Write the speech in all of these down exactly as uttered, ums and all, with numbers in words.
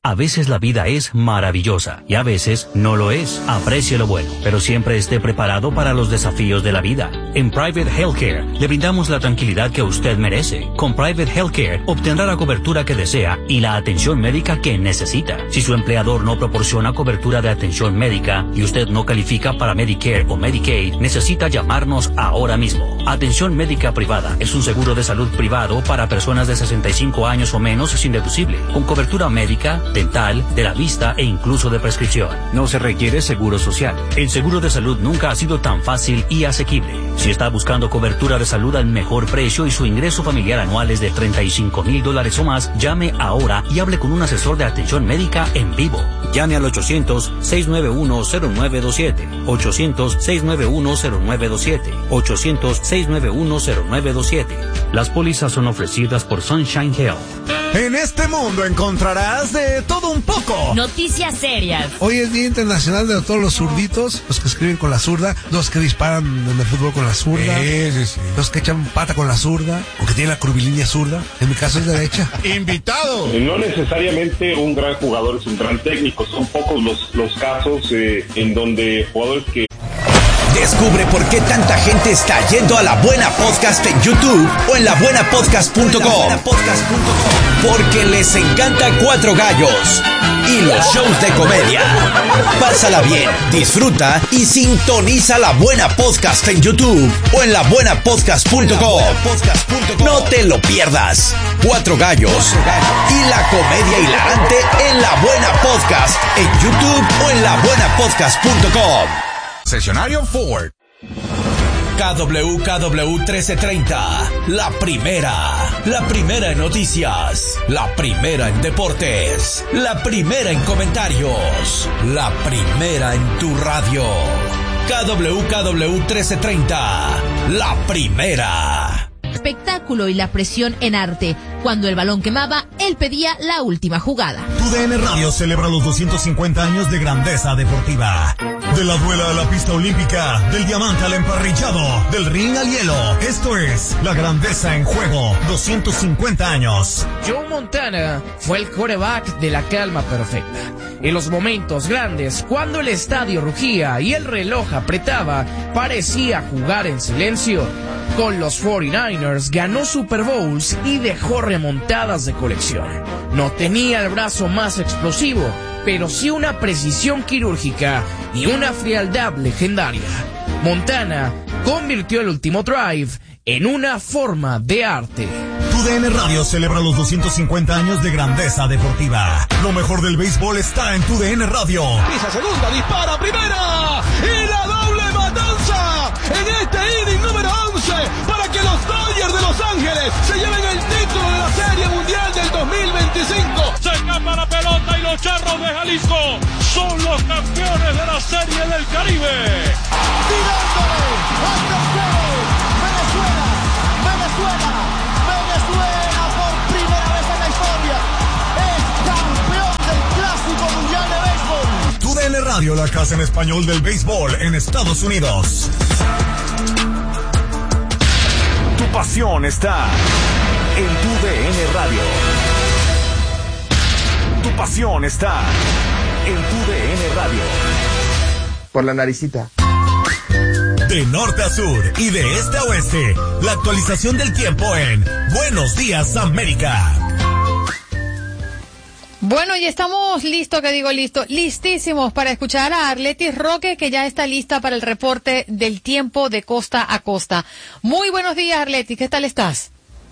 A veces la vida es maravillosa y a veces no lo es. Aprecie lo bueno, pero siempre esté preparado para los desafíos de la vida. En Private Healthcare le brindamos la tranquilidad que usted merece. Con Private Healthcare obtendrá la cobertura que desea y la atención médica que necesita. Si su empleador no proporciona cobertura de atención médica y usted no califica para Medicare o Medicaid, necesita llamarnos ahora mismo. Atención médica privada es un seguro de salud privado para personas de sesenta y cinco años o menos sin deducible, con cobertura médica, dental, de la vista e incluso de prescripción. No se requiere seguro social. El seguro de salud nunca ha sido tan fácil y asequible. Si está buscando cobertura de salud al mejor precio y su ingreso familiar anual es de treinta y cinco mil dólares o más, llame ahora y hable con un asesor de atención médica en vivo. Llame al ochocientos, seis nueve uno, cero nueve dos siete. ochocientos, seis nueve uno, cero nueve dos siete. ochocientos, seis nueve uno, cero nueve dos siete. Las pólizas son ofrecidas por Sunshine Health. En este mundo encontrarás de todo un poco. Noticias serias. Hoy es Día Internacional de todos los zurditos, los que escriben con la zurda, los que disparan en el fútbol con la zurda, Sí, sí, sí. los que echan pata con la zurda, o que tienen la curvilínea zurda. En mi caso es derecha. Invitado. No necesariamente un gran jugador es un gran técnico. Son pocos los, los casos eh, en donde jugadores que... Descubre por qué tanta gente está yendo a La Buena Podcast en YouTube o en la buena podcast punto com. Porque les encanta Cuatro Gallos y los shows de comedia. Pásala bien, disfruta y sintoniza La Buena Podcast en YouTube o en la buena podcast punto com. No te lo pierdas. Cuatro Gallos y la comedia hilarante en La Buena Podcast en YouTube o en la buena podcast punto com. Concesionario Ford. K W K W trece treinta, la primera, la primera en noticias, la primera en deportes, la primera en comentarios, la primera en tu radio. K W K W trece treinta, la primera. Espectáculo y la presión en arte. Cuando el balón quemaba, él pedía la última jugada. Tu D N Radio celebra los doscientos cincuenta años de grandeza deportiva. De la duela a la pista olímpica, del diamante al emparrillado, del ring al hielo. Esto es la grandeza en juego. doscientos cincuenta años. Joe Montana fue el quarterback de la calma perfecta. En los momentos grandes, cuando el estadio rugía y el reloj apretaba, parecía jugar en silencio. Con los cuarenta y nueve ers ganó Super Bowls y dejó remontadas de colección. No tenía el brazo más explosivo, pero sí una precisión quirúrgica y una frialdad legendaria. Montana convirtió el último drive en una forma de arte. Tu D N Radio celebra los doscientos cincuenta años de grandeza deportiva. Lo mejor del béisbol está en Tu D N Radio. Pisa segunda, dispara primera y la doble matanza en este inning número once para que los Dodgers de Los Ángeles se lleven el título de la Serie Mundial del dos mil veinticinco. Se escapa la pelota y los Charros de Jalisco son los campeones de la Serie del Caribe. Tirándole al tercero, Venezuela, Venezuela, Venezuela por primera vez en la historia es campeón del Clásico Mundial de Béisbol. Tu D N Radio, la casa en español del béisbol en Estados Unidos. Tu pasión está en Tu D N Radio. Tu pasión está en Tu D N Radio. Por la naricita. De norte a sur y de este a oeste, la actualización del tiempo en Buenos Días América. Bueno, y estamos listos, que digo listo, listísimos para escuchar a Arletis Roque, que ya está lista para el reporte del tiempo de costa a costa. Muy buenos días, Arletis, ¿qué tal estás?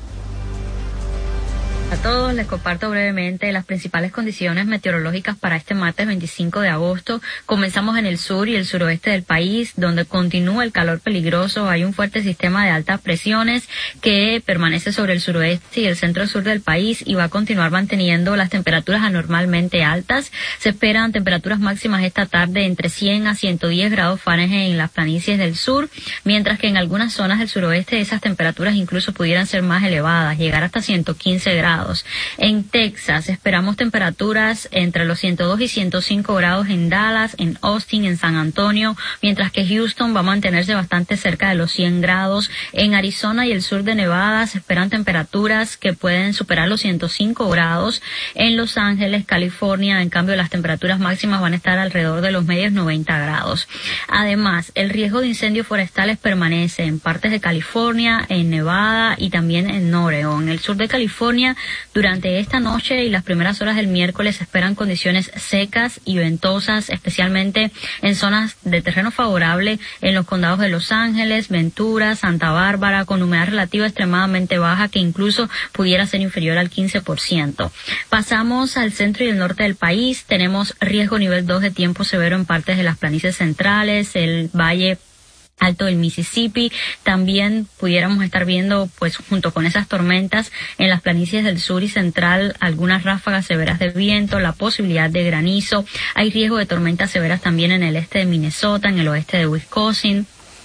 A todos les comparto brevemente las principales condiciones meteorológicas para este martes veinticinco de agosto. Comenzamos en el sur y el suroeste del país, donde continúa el calor peligroso. Hay un fuerte sistema de altas presiones que permanece sobre el suroeste y el centro-sur del país y va a continuar manteniendo las temperaturas anormalmente altas. Se esperan temperaturas máximas esta tarde entre cien a ciento diez grados Fahrenheit en las planicies del sur, mientras que en algunas zonas del suroeste esas temperaturas incluso pudieran ser más elevadas, llegar hasta ciento quince grados. grados. En Texas esperamos temperaturas entre los ciento dos y ciento cinco grados en Dallas, en Austin, en San Antonio, mientras que Houston va a mantenerse bastante cerca de los cien grados. En Arizona y el sur de Nevada se esperan temperaturas que pueden superar los ciento cinco grados. En Los Ángeles, California, en cambio, las temperaturas máximas van a estar alrededor de los medios noventa grados. Además, el riesgo de incendios forestales permanece en partes de California, en Nevada y también en Oregon. En el sur de California, durante esta noche y las primeras horas del miércoles se esperan condiciones secas y ventosas, especialmente en zonas de terreno favorable en los condados de Los Ángeles, Ventura, Santa Bárbara, con humedad relativa extremadamente baja que incluso pudiera ser inferior al quince por ciento. Pasamos al centro y el norte del país. Tenemos riesgo nivel dos de tiempo severo en partes de las planicies centrales, el valle alto del Mississippi. También pudiéramos estar viendo, pues, junto con esas tormentas en las planicies del sur y central, algunas ráfagas severas de viento, la posibilidad de granizo. Hay riesgo de tormentas severas también en el este de Minnesota, en el oeste de Wisconsin.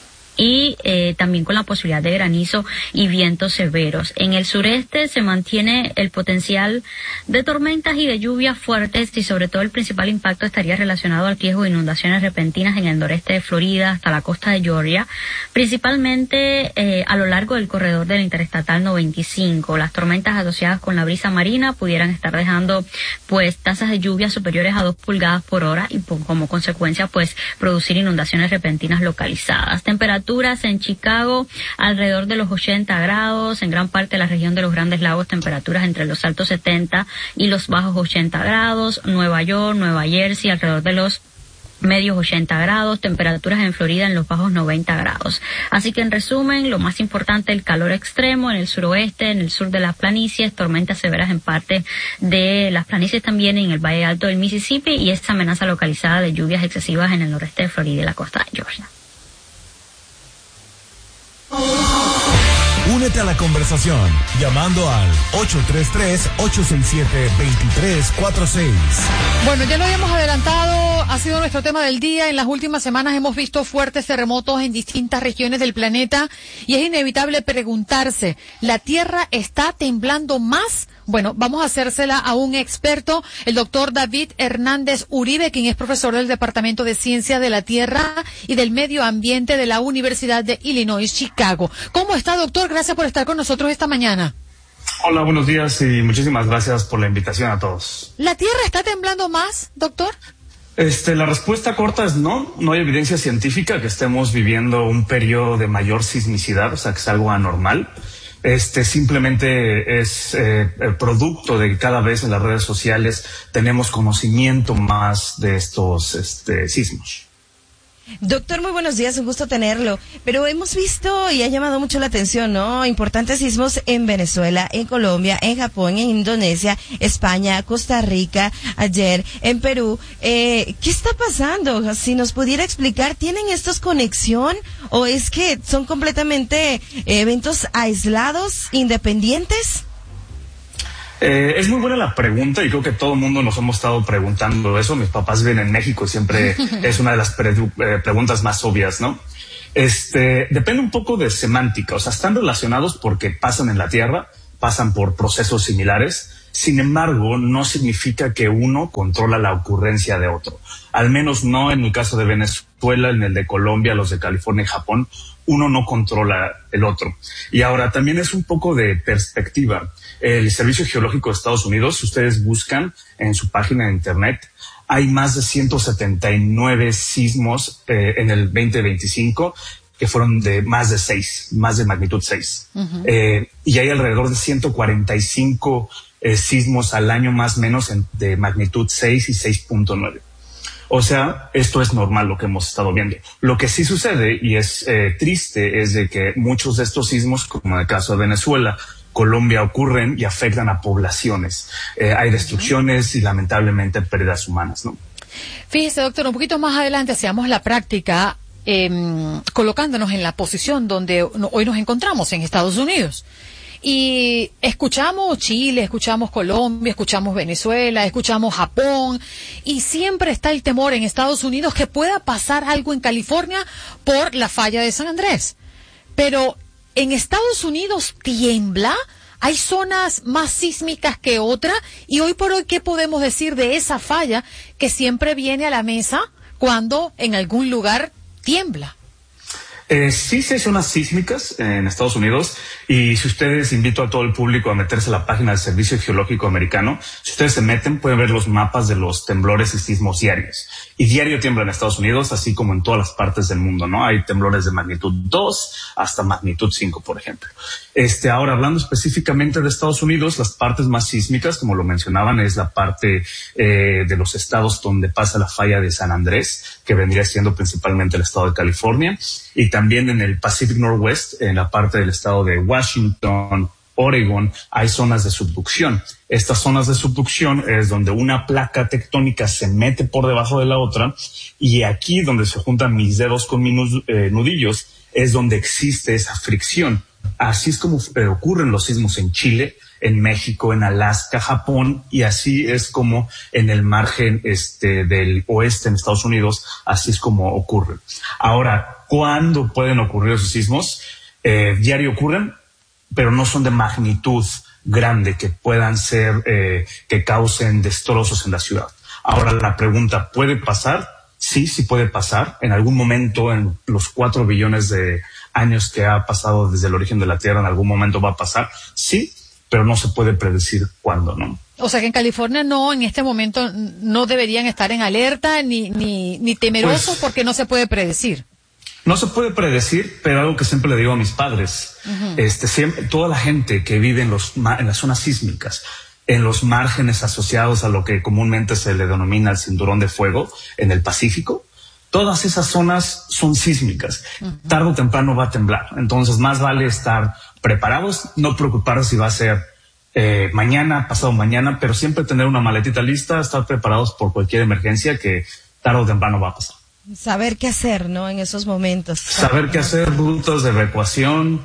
Y eh, también con la posibilidad de granizo y vientos severos. En el sureste se mantiene el potencial de tormentas y de lluvias fuertes, y sobre todo el principal impacto estaría relacionado al riesgo de inundaciones repentinas en el noreste de Florida hasta la costa de Georgia, principalmente eh, a lo largo del corredor del Interestatal noventa y cinco. Las tormentas asociadas con la brisa marina pudieran estar dejando pues tasas de lluvia superiores a dos pulgadas por hora y por, como consecuencia pues producir inundaciones repentinas localizadas. Temperaturas en Chicago alrededor de los ochenta grados, en gran parte de la región de los Grandes Lagos temperaturas entre los altos setenta y los bajos ochenta grados, Nueva York, Nueva Jersey alrededor de los medios ochenta grados, temperaturas en Florida en los bajos noventa grados. Así que en resumen, lo más importante, el calor extremo en el suroeste, en el sur de las planicies, tormentas severas en parte de las planicies también en el Valle Alto del Mississippi y esta amenaza localizada de lluvias excesivas en el noreste de Florida y la costa de Georgia. Únete a la conversación llamando al ocho tres tres, ocho seis siete, dos tres cuatro seis. Bueno, ya lo habíamos adelantado, ha sido nuestro tema del día. En las últimas semanas hemos visto fuertes terremotos en distintas regiones del planeta y es inevitable preguntarse, ¿la Tierra está temblando más? Bueno, vamos a hacérsela a un experto, el doctor David Hernández Uribe, quien es profesor del Departamento de Ciencia de la Tierra y del Medio Ambiente de la Universidad de Illinois, Chicago. ¿Cómo está, doctor? Gracias por estar con nosotros esta mañana. Hola, buenos días y muchísimas gracias por la invitación a todos. ¿La Tierra está temblando más, doctor? Este, la respuesta corta es no. No hay evidencia científica que estemos viviendo un periodo de mayor sismicidad, o sea, que es algo anormal. Este simplemente es eh, el producto de que cada vez en las redes sociales tenemos conocimiento más de estos este, sismos. Doctor, muy buenos días, un gusto tenerlo. Pero hemos visto y ha llamado mucho la atención, ¿no? Importantes sismos en Venezuela, en Colombia, en Japón, en Indonesia, España, Costa Rica, ayer en Perú. Eh, ¿Qué está pasando? Si nos pudiera explicar, ¿tienen estos conexión o es que son completamente eventos aislados, independientes? Eh, es muy buena la pregunta y creo que todo el mundo nos hemos estado preguntando eso. Mis papás viven en México y siempre es una de las pre eh, preguntas más obvias, ¿no? Este, depende un poco de semántica, o sea, están relacionados porque pasan en la Tierra, pasan por procesos similares. Sin embargo, no significa que uno controla la ocurrencia de otro. Al menos no en el caso de Venezuela, en el de Colombia, los de California y Japón. Uno no controla el otro. Y ahora también es un poco de perspectiva. El Servicio Geológico de Estados Unidos, si ustedes buscan en su página de internet, hay más de ciento setenta y nueve sismos eh, en el veinte veinticinco que fueron de más de seis, más de magnitud seis. Uh-huh. Eh, y hay alrededor de ciento cuarenta y cinco eh, sismos al año más o menos en, de magnitud seis y seis punto nueve. O sea, esto es normal lo que hemos estado viendo. Lo que sí sucede y es eh, triste es de que muchos de estos sismos, como en el caso de Venezuela, Colombia, ocurren y afectan a poblaciones. Eh, hay destrucciones y lamentablemente pérdidas humanas, ¿no? Fíjese, doctor, un poquito más adelante hacíamos la práctica eh, colocándonos en la posición donde hoy nos encontramos, en Estados Unidos. Y escuchamos Chile, escuchamos Colombia, escuchamos Venezuela, escuchamos Japón, y siempre está el temor en Estados Unidos que pueda pasar algo en California por la falla de San Andrés. Pero en Estados Unidos tiembla, ¿Hay zonas más sísmicas que otras? Y hoy por hoy, ¿qué podemos decir de esa falla que siempre viene a la mesa cuando en algún lugar tiembla? Eh, sí, sí hay zonas sísmicas en Estados Unidos, y si ustedes, invito a todo el público a meterse a la página del Servicio Geológico Americano. Si ustedes se meten, pueden ver los mapas de los temblores y sismos diarios. Y diario tiembla en Estados Unidos, así como en todas las partes del mundo, ¿no? Hay temblores de magnitud dos hasta magnitud cinco, por ejemplo. Este, ahora, hablando específicamente de Estados Unidos, las partes más sísmicas, como lo mencionaban, es la parte eh, de los estados donde pasa la falla de San Andrés, que vendría siendo principalmente el estado de California, y también en el Pacific Northwest, en la parte del estado de Washington, Oregon, hay zonas de subducción. Estas zonas de subducción es donde una placa tectónica se mete por debajo de la otra, y aquí donde se juntan mis dedos con mis eh, nudillos es donde existe esa fricción. Así es como eh, ocurren los sismos en Chile, en México, en Alaska, Japón, y así es como en el margen este del oeste en Estados Unidos, así es como ocurre. Ahora, ¿cuándo pueden ocurrir esos sismos? Eh, diario ocurren, pero no son de magnitud grande que puedan ser, eh, que causen destrozos en la ciudad. Ahora, la pregunta, ¿puede pasar? Sí, sí puede pasar. En algún momento, en los cuatro billones de años que ha pasado desde el origen de la Tierra, en algún momento va a pasar. Sí, pero no se puede predecir cuándo, ¿no? O sea que en California no, en este momento no deberían estar en alerta ni, ni, ni temerosos, pues, porque no se puede predecir. No se puede predecir, pero algo que siempre le digo a mis padres, uh-huh. este, siempre, toda la gente que vive en los, en las zonas sísmicas, en los márgenes asociados a lo que comúnmente se le denomina el cinturón de fuego en el Pacífico, todas esas zonas son sísmicas. Uh-huh. Tarde o temprano va a temblar. Entonces, más vale estar preparados, no preocuparse si va a ser eh, mañana, pasado mañana, pero siempre tener una maletita lista, estar preparados por cualquier emergencia que tarde o temprano va a pasar. Saber qué hacer, ¿no? En esos momentos. Saber qué hacer, rutas de evacuación,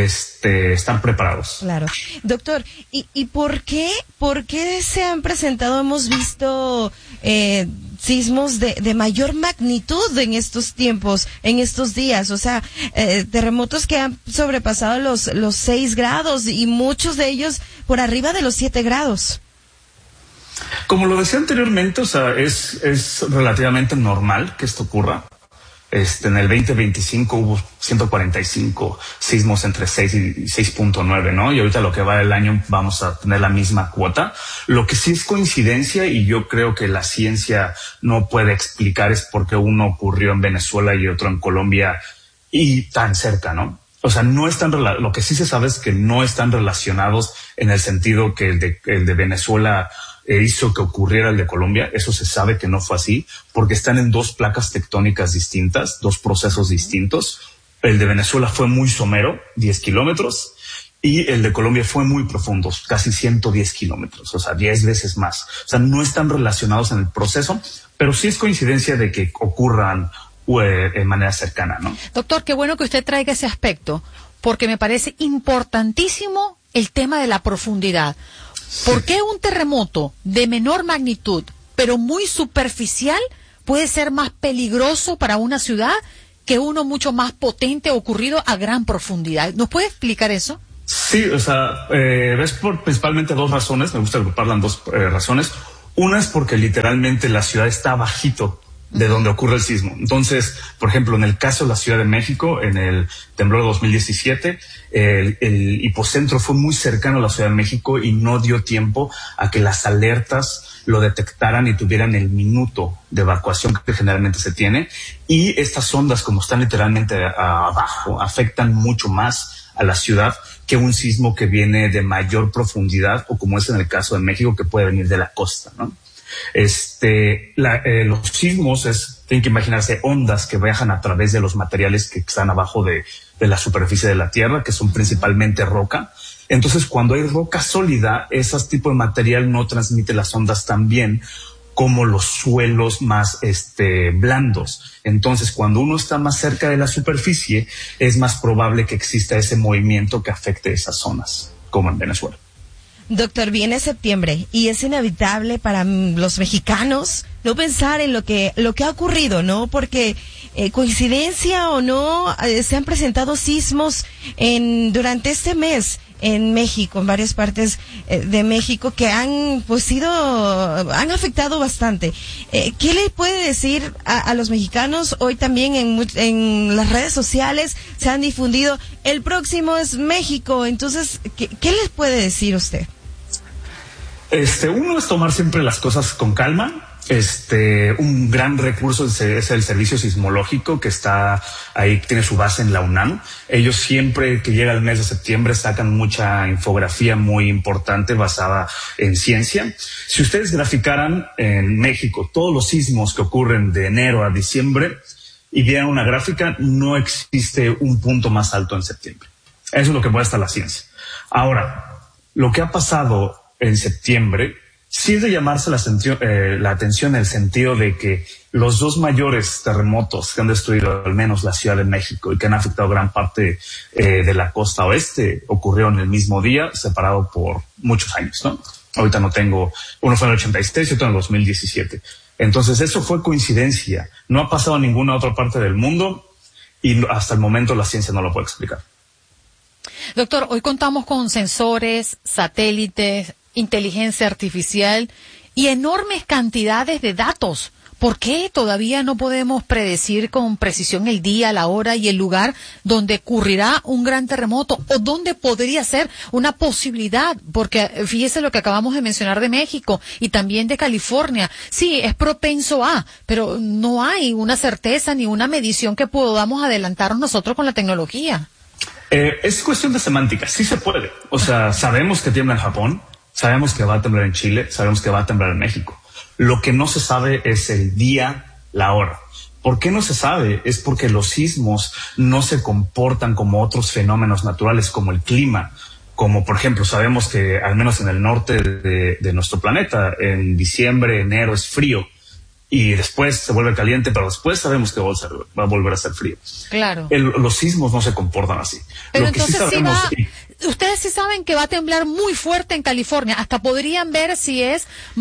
este, están preparados. Claro. Doctor, ¿y, y por qué, por qué se han presentado, hemos visto eh, sismos de, de mayor magnitud en estos tiempos, en estos días? O sea, eh, terremotos que han sobrepasado los, los seis grados y muchos de ellos por arriba de los siete grados. Como lo decía anteriormente, o sea, es, es relativamente normal que esto ocurra. Este, en el veinte veinticinco hubo ciento cuarenta y cinco sismos entre seis y seis punto nueve, ¿no? Y ahorita lo que va del año vamos a tener la misma cuota. Lo que sí es coincidencia, y yo creo que la ciencia no puede explicar, es por qué uno ocurrió en Venezuela y otro en Colombia y tan cerca, ¿no? O sea, no están, lo que sí se sabe es que no están relacionados en el sentido que el de, el de Venezuela hizo que ocurriera el de Colombia. Eso se sabe que no fue así, porque están en dos placas tectónicas distintas, dos procesos distintos. El de Venezuela fue muy somero, diez kilómetros, y el de Colombia fue muy profundo, casi ciento diez kilómetros, o sea, diez veces más. O sea, no están relacionados en el proceso, pero sí es coincidencia de que ocurran eh, de manera cercana, ¿no? Doctor, qué bueno que usted traiga ese aspecto, porque me parece importantísimo el tema de la profundidad. ¿Por qué un terremoto de menor magnitud, pero muy superficial, puede ser más peligroso para una ciudad que uno mucho más potente ocurrido a gran profundidad? ¿Nos puede explicar eso? Sí, o sea, eh, ves por principalmente dos razones, me gusta agruparla en dos eh, razones. Una es porque literalmente la ciudad está bajito de donde ocurre el sismo. Entonces, por ejemplo, en el caso de la Ciudad de México, en el temblor de dos mil diecisiete, el, el hipocentro fue muy cercano a la Ciudad de México y no dio tiempo a que las alertas lo detectaran y tuvieran el minuto de evacuación que generalmente se tiene. Y estas ondas, como están literalmente abajo, afectan mucho más a la ciudad que un sismo que viene de mayor profundidad, o como es en el caso de México, que puede venir de la costa, ¿no? Este, la, eh, los sismos es, tienen que imaginarse ondas que viajan a través de los materiales que están abajo de, de la superficie de la Tierra, que son principalmente roca. Entonces, cuando hay roca sólida, ese tipo de material no transmite las ondas tan bien como los suelos más este, blandos. Entonces, cuando uno está más cerca de la superficie, es más probable que exista ese movimiento que afecte esas zonas, como en Venezuela. Doctor, viene septiembre y es inevitable para los mexicanos no pensar en lo que lo que ha ocurrido, ¿no? Porque eh, coincidencia o no, eh, se han presentado sismos en durante este mes en México, en varias partes eh, de México que han pues sido, han afectado bastante. Eh, ¿Qué le puede decir a, a los mexicanos? Hoy también en, en las redes sociales se han difundido, el próximo es México, entonces, ¿qué, qué les puede decir usted? Este, uno es tomar siempre las cosas con calma. Este, un gran recurso es el servicio sismológico que está ahí, tiene su base en la UNAM. Ellos siempre que llega el mes de septiembre sacan mucha infografía muy importante basada en ciencia. Si ustedes graficaran en México todos los sismos que ocurren de enero a diciembre y vieran una gráfica, no existe un punto más alto en septiembre. Eso es lo que muestra la ciencia. Ahora, lo que ha pasado en septiembre sí es de llamarse la atención, eh, la atención en el sentido de que los dos mayores terremotos que han destruido al menos la Ciudad de México y que han afectado gran parte eh, de la costa oeste ocurrieron el mismo día, separado por muchos años, ¿no? Ahorita no tengo, uno fue en el ochenta y seis y otro en el dos mil diecisiete. Entonces eso fue coincidencia, no ha pasado en ninguna otra parte del mundo y hasta el momento la ciencia no lo puede explicar. Doctor, hoy contamos con sensores, satélites, inteligencia artificial y enormes cantidades de datos. ¿Por qué todavía no podemos predecir con precisión el día, la hora y el lugar donde ocurrirá un gran terremoto o donde podría ser una posibilidad? Porque fíjese lo que acabamos de mencionar de México y también de California. Sí, es propenso a, pero no hay una certeza ni una medición que podamos adelantarnos nosotros con la tecnología. Eh, es cuestión de semántica, sí se puede. O sea, sabemos que tiembla en Japón, sabemos que va a temblar en Chile, sabemos que va a temblar en México. Lo que no se sabe es el día, la hora. ¿Por qué no se sabe? Es porque los sismos no se comportan como otros fenómenos naturales, como el clima. Como, por ejemplo, sabemos que al menos en el norte de, de nuestro planeta, en diciembre, enero es frío. Y después se vuelve caliente, pero después sabemos que va a, ser, va a volver a ser frío. Claro. El, los sismos no se comportan así. Pero Lo que entonces sí sabemos, sí va, ustedes sí saben que va a temblar muy fuerte en California. Hasta podrían ver si es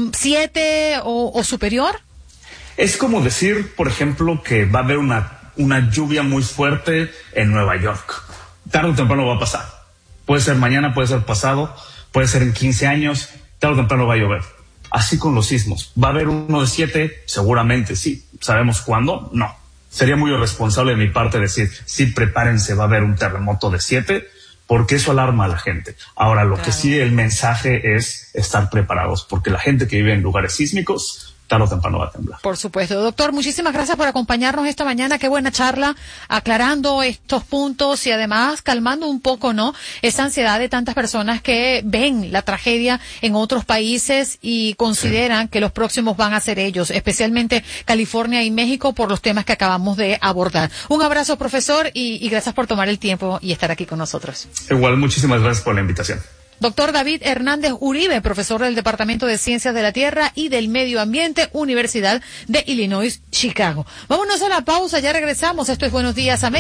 siete o, o superior. Es como decir, por ejemplo, que va a haber una, una lluvia muy fuerte en Nueva York. Tarde o temprano va a pasar. Puede ser mañana, puede ser pasado, puede ser en quince años, tarde o temprano va a llover. Así con los sismos. ¿Va a haber uno de siete? Seguramente sí. ¿Sabemos cuándo? No. Sería muy irresponsable de mi parte decir, sí, prepárense, va a haber un terremoto de siete, porque eso alarma a la gente. Ahora, lo claro. que sí el mensaje es estar preparados, porque la gente que vive en lugares sísmicos, tarde o temprano va a temblar. Por supuesto. Doctor, muchísimas gracias por acompañarnos esta mañana. Qué buena charla, aclarando estos puntos y además calmando un poco, ¿no?, esa ansiedad de tantas personas que ven la tragedia en otros países y consideran sí. que los próximos van a ser ellos, especialmente California y México, por los temas que acabamos de abordar. Un abrazo, profesor, y, y gracias por tomar el tiempo y estar aquí con nosotros. Igual, muchísimas gracias por la invitación. Doctor David Hernández Uribe, profesor del Departamento de Ciencias de la Tierra y del Medio Ambiente, Universidad de Illinois, Chicago. Vámonos a la pausa, ya regresamos. Esto es Buenos Días, América.